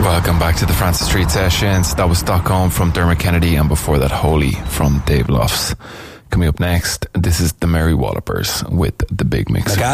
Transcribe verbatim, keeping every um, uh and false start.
Welcome back to the Francis Street Sessions. That was Stockholm from Dermot Kennedy, and before that Holy from Dave Lofts. Coming up next, this is the Merry Wallopers with The Big Mixer.